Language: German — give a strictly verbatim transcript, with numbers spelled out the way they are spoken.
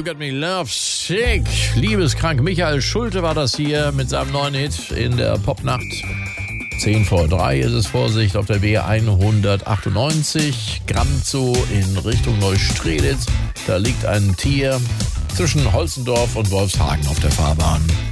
Got Me Love Sick. Liebeskrank. Michael Schulte war das hier mit seinem neuen Hit in der Popnacht. zehn vor drei ist es, Vorsicht, auf der B hundertachtundneunzig. Gramzow in Richtung Neustrelitz. Da liegt ein Tier zwischen Holzendorf und Wolfshagen auf der Fahrbahn.